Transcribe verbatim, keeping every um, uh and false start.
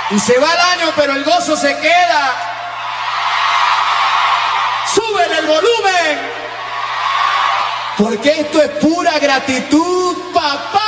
Y se va el año, pero el gozo se queda. ¡Súbele el volumen! Porque esto es pura gratitud, papá.